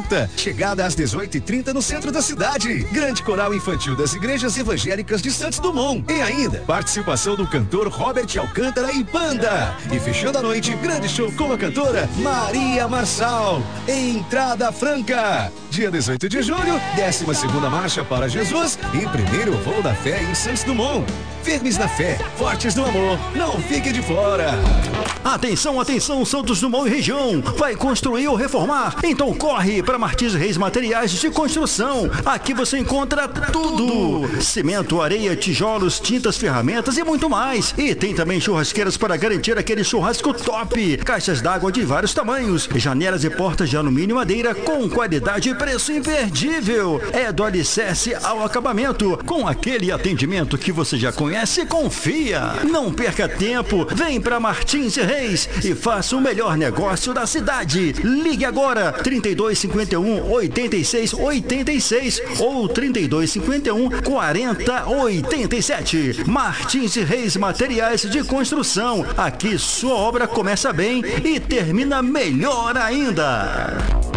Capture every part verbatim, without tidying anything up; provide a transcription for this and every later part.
Gratuita. Chegada às dezoito e trinta no centro da cidade. Grande coral infantil das igrejas evangélicas de Santos Dumont. E ainda, participação do cantor Robert Alcântara e Banda. E fechando a noite, grande show com a cantora Maria Marçal. Entrada franca. Dia dezoito de julho, décima segunda Marcha para Jesus e primeiro voo da fé em Santos Dumont. Firmes na fé, fortes no amor, não fique de fora. Atenção, atenção, Santos Dumont e região. Vai construir ou reformar? Então corre para Martins Reis Materiais de Construção. Aqui você encontra tudo: cimento, areia, tijolos, tintas, ferramentas e muito mais. E tem também churrasqueiras para garantir aquele churrasco top. Caixas d'água de vários tamanhos, janelas e portas de alumínio e madeira com qualidade e preço imperdível. É do alicerce ao acabamento, com aquele atendimento que você já conhece e confia. Não perca tempo, vem para Martins Reis e faça o melhor negócio da cidade. Ligue agora, trinta e dois, cinquenta e um, oitenta e seis, oitenta e seis ou trinta e dois, cinquenta e um, quarenta, oitenta e sete. Martins Reis Materiais de Construção. Aqui sua obra começa bem e termina melhor ainda.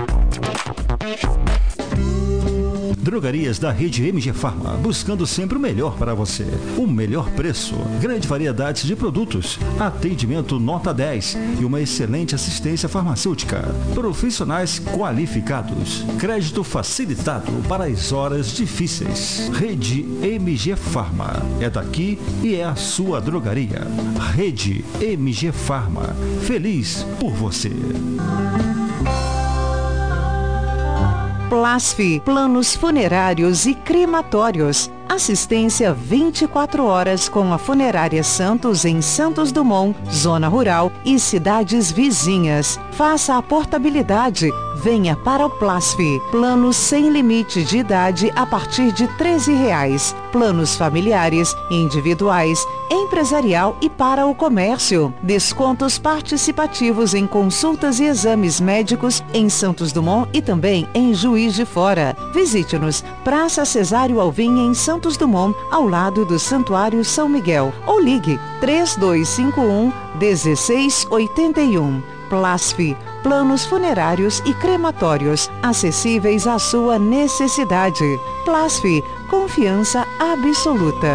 Drogarias da rede M G Farma, buscando sempre o melhor para você. O melhor preço, grande variedade de produtos, atendimento nota dez e uma excelente assistência farmacêutica. Profissionais qualificados, crédito facilitado para as horas difíceis. Rede M G Farma, é daqui e é a sua drogaria. Rede M G Farma, feliz por você. Plasf, planos funerários e crematórios. Assistência vinte e quatro horas com a Funerária Santos em Santos Dumont, Zona Rural e cidades vizinhas. Faça a portabilidade. Venha para o Plasf. Planos sem limite de idade a partir de treze reais. Planos familiares, individuais, empresarial e para o comércio. Descontos participativos em consultas e exames médicos em Santos Dumont e também em Juiz de Fora. Visite-nos, Praça Cesário Alvim em Santos Dumont, ao lado do Santuário São Miguel. Ou ligue três dois cinco um, um seis oito um. Plasf, planos funerários e crematórios, acessíveis à sua necessidade. Plasf, confiança absoluta.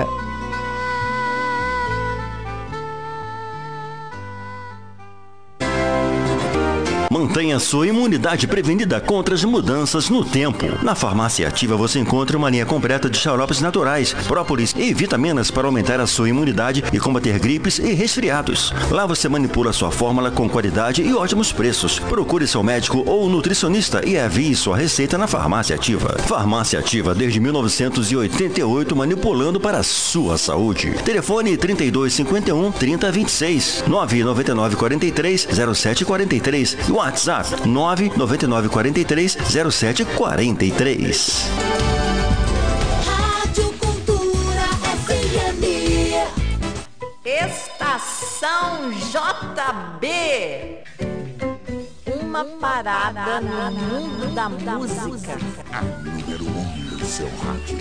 Mantenha sua imunidade prevenida contra as mudanças no tempo. Na Farmácia Ativa você encontra uma linha completa de xaropes naturais, própolis e vitaminas para aumentar a sua imunidade e combater gripes e resfriados. Lá você manipula sua fórmula com qualidade e ótimos preços. Procure seu médico ou nutricionista e envie sua receita na Farmácia Ativa. Farmácia Ativa desde mil novecentos e oitenta e oito, manipulando para a sua saúde. Telefone trinta e dois, cinquenta e um, trinta, vinte e seis, nove nove nove, quatro três, zero sete quatro três e WhatsApp nove nove nove, quatro três, zero sete quatro três. Rádio Cultura F M. Estação J B. Uma parada no mundo da música. A número um do seu rádio.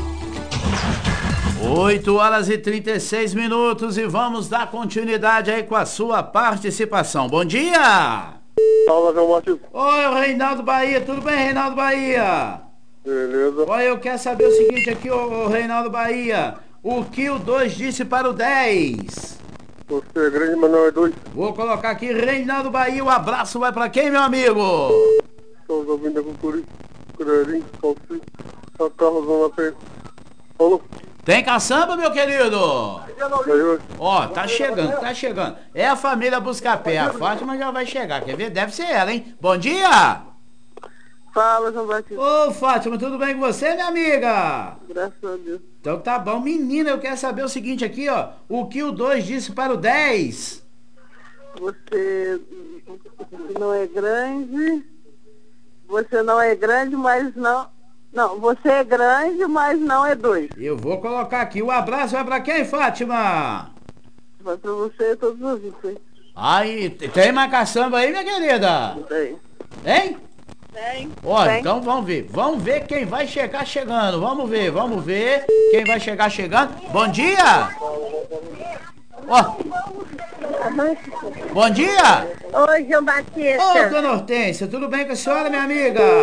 oito horas e trinta e seis minutos e vamos dar continuidade aí com a sua participação. Bom dia! Fala, João Batista. Oi, Reinaldo Bahia, tudo bem, Reinaldo Bahia? Beleza. Oi, eu quero saber o seguinte aqui, ô, ô Reinaldo Bahia. O que o dois disse para o dez? Você é grande, mas não é dois. Vou colocar aqui, Reinaldo Bahia, o abraço vai pra quem, meu amigo? Estamos ouvindo a cultura, Curarim, Calci, a Carlos, Zona P. Falou. Tem caçamba, meu querido? Ó, tá chegando, tá chegando. É a família Buscapé. A Fátima já vai chegar, quer ver? Deve ser ela, hein? Bom dia! Fala, João Batista. Ô, Fátima, tudo bem com você, minha amiga? Graças a Deus. Então tá bom. Menina, eu quero saber o seguinte aqui, ó. O que o dois disse para o dez? Você não é grande. Você não é grande, mas não... Não, você é grande, mas não é dois. Eu vou colocar aqui. O abraço vai pra quem, Fátima? Vai pra você e todos os ouvintes. Aí, tem mais caçamba aí, minha querida? Tem. Tem? Tem. Ó, tem. Então vamos ver. Vamos ver quem vai chegar chegando. Vamos ver, vamos ver quem vai chegar chegando. Bom dia! Ó. Bom dia! Oi, João Batista. Ô, dona Hortência, tudo bem com a senhora, minha amiga?